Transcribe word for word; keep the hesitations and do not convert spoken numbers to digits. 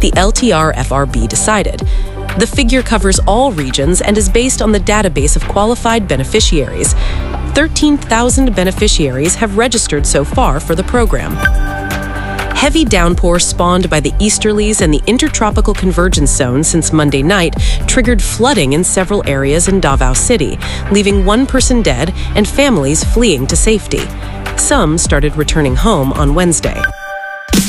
the L T R F R B decided. The figure covers all regions and is based on the database of qualified beneficiaries. thirteen thousand beneficiaries have registered so far for the program. Heavy downpour spawned by the easterlies and the intertropical convergence zone since Monday night triggered flooding in several areas in Davao City, leaving one person dead and families fleeing to safety. Some started returning home on Wednesday.